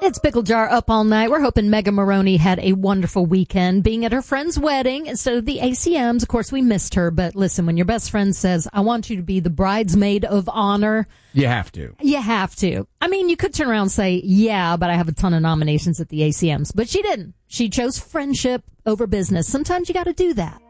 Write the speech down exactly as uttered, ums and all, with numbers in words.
It's Pickle Jar up all night. We're hoping Mega Maroney had a wonderful weekend being at her friend's wedding instead of the A C Ms. Of course, we missed her, but listen, when your best friend says, I want you to be the bridesmaid of honor. You have to. You have to. I mean, you could turn around and say, yeah, but I have a ton of nominations at the A C Ms. But she didn't. She chose friendship over business. Sometimes you got to do that.